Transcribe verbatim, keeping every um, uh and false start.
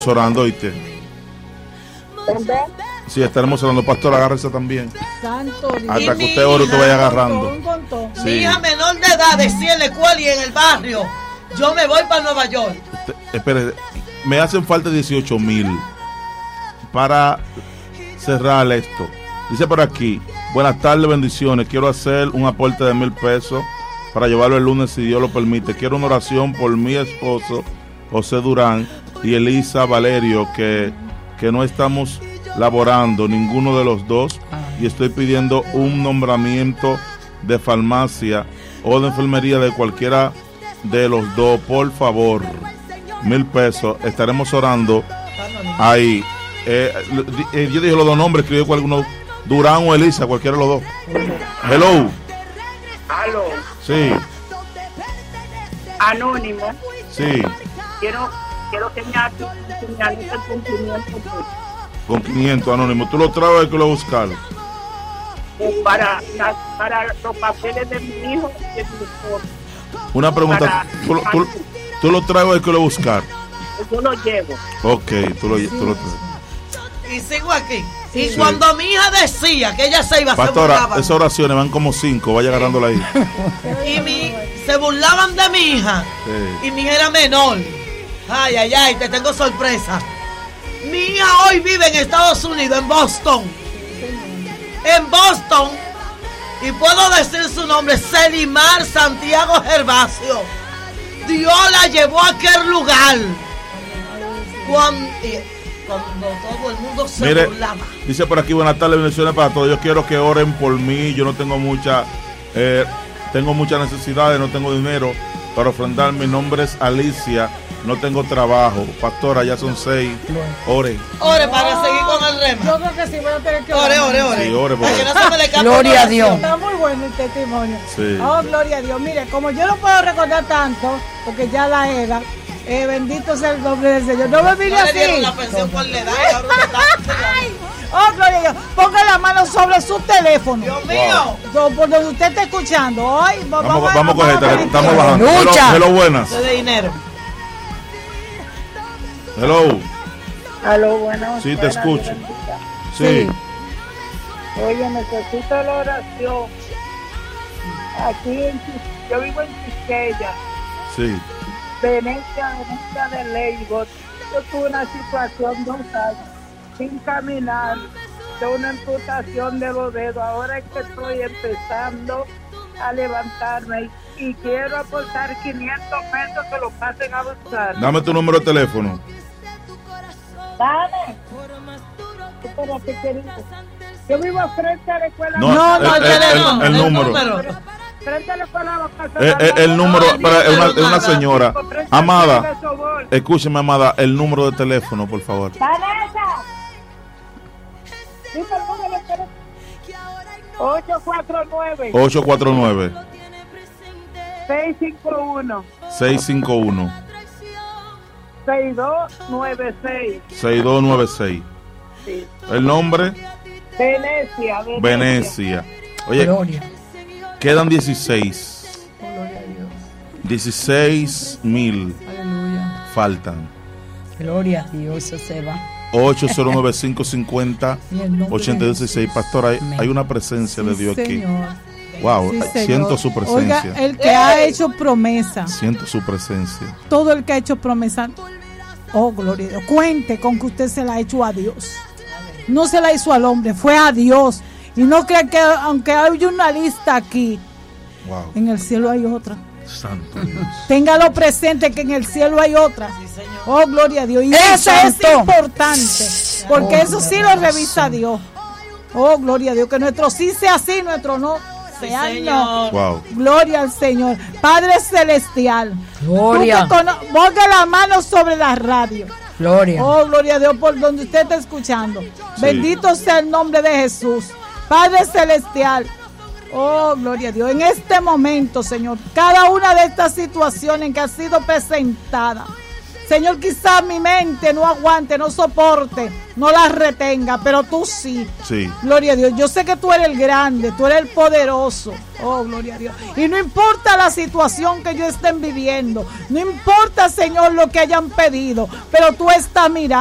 orando, ¿oíste? Sí, estaremos orando. Pastor, agárrese también. Santo Dios. Hasta que usted ore, usted vaya agarrando. Sí. Mi hija menor de edad decía en la escuela y en el barrio, yo me voy para Nueva York. Usted, espere, me hacen falta dieciocho mil para cerrar esto. Dice por aquí, buenas tardes, bendiciones. Quiero hacer un aporte de mil pesos para llevarlo el lunes si Dios lo permite. Quiero una oración por mi esposo José Durán y Elisa Valerio, que, que no estamos laborando ninguno de los dos, y estoy pidiendo un nombramiento de farmacia o de enfermería de cualquiera de los dos, por favor. Mil pesos, estaremos orando ahí. Eh, eh, yo dije los dos nombres, escribí con algunos, Durán o Elisa, cualquiera de los dos. Hello. Aló. Sí. Anónimo. Sí. Quiero, quiero que me señales el cumplimiento con quinientos anónimos. ¿Tú lo traes o hay que lo buscar? Para, para los papeles de mi hijo y de mi esposo. Una pregunta, ¿tú, tú, tú lo traes o hay que lo buscar? Yo lo llevo. Ok, tú lo, tú lo traes. Y sigo aquí. Y Sí. cuando mi hija decía que ella se iba, Pastora, se burlaban. esas oraciones van como cinco, vaya agarrándola ahí. Y mi, se burlaban de mi hija. Sí. Y mi hija era menor. Ay, ay, ay, te tengo sorpresa. Mi hija hoy vive en Estados Unidos, en Boston. En Boston. Y puedo decir su nombre, Celimar Santiago Gervasio. Dios la llevó a aquel lugar. Cuando, cuando todo el mundo se Mire, burlaba. dice por aquí, buenas tardes, bendiciones para todos. Yo quiero que oren por mí. Yo no tengo mucha, eh, tengo muchas necesidades, no tengo dinero para ofrendar. Mi nombre es Alicia. No tengo trabajo. Pastora, ya son seis. Ore. Ore para seguir con el rema. Yo creo que sí voy a tener que Ore, ore, ore. Sí, ore, Para porque- que no se me le escape Gloria una a Dios. oración. Está muy bueno el testimonio. Sí. Oh, gloria a Dios. Mire, como yo no puedo recordar tanto, porque ya la edad, eh, bendito sea el nombre del Señor. No me mire No le dieron así. la pensión por la edad y ahora usted está- Oh, gloria a Dios. Ponga la mano sobre su teléfono. Dios mío. Do- Por donde usted está escuchando. Hoy Vamos, vamos a coger, pedir estamos tiempo. bajando. Hello, Lucha. hello, buenas. Eso es de dinero. Hello. Aló, bueno. Sí, te escucho. Sí. Sí. Oye, necesito la oración. Aquí en Quis- yo vivo en Quisqueya, Sí. Venecia, Venecia de Leygo. Yo tuve una situación dos años sin caminar, de una amputación de los dedos. Ahora es que estoy empezando a levantarme y, y quiero aportar quinientos pesos que lo pasen a buscar. Dame tu número de teléfono. Dale. Espérate, querido. Yo vivo frente a la escuela. No, No, no, el, el el- el- teléfono, el el número. número. Frente a la escuela Bocas Eh, eh, el número, Ay, para, es una, es una amada. señora. Frente al Amada, Cine Sobol. escúcheme, amada, el número de teléfono, por favor. Vanessa. Dice el número de teléfono. ocho cuatro nueve, ocho cuatro nueve, seis cinco uno, seis cinco uno, seis dos nueve seis. seis dos nueve seis. Sí. El nombre, Venecia, Venecia. Venecia. Oye, Gloria. quedan dieciséis. Gloria a Dios. dieciséis mil Aleluya. faltan. Gloria a Dios, eso se va. ocho cero nueve, cinco cinco cero, En el nombre ocho de dos seis. Pastor, hay, Amén. hay una presencia de Sí, Dios aquí. Señor. Wow, Sí, señor. siento su presencia. Oiga, el que ha hecho promesa, Siento su presencia. todo el que ha hecho promesa, oh, gloria a Dios, cuente con que usted se la ha hecho a Dios. No se la hizo al hombre, fue a Dios. Y no crean que aunque hay una lista aquí, Wow, en el cielo hay otra. santo Dios. Téngalo presente que en el cielo hay otra. Sí, señor. Oh, gloria a Dios. Y ¡Eh, eso es santo! importante, porque Oh, eso sí lo revisa Dios. Oh, gloria a Dios. Que nuestro sí sea sí, nuestro no Sí, sea no. señor. Wow. Gloria al Señor. Padre Celestial. Gloria. Tú que cono- ponga la mano sobre la radio. Gloria. Oh, gloria a Dios por donde usted está escuchando. Bendito sea el nombre de Jesús. Padre Celestial. Oh, gloria a Dios. En este momento, Señor, cada una de estas situaciones que ha sido presentada, Señor, quizás mi mente no aguante, no soporte, no la retenga, pero tú sí. Sí. Gloria a Dios. Yo sé que tú eres el grande, tú eres el poderoso. Oh, gloria a Dios. Y no importa la situación que ellos estén viviendo, no importa, Señor, lo que hayan pedido, pero tú estás mirando.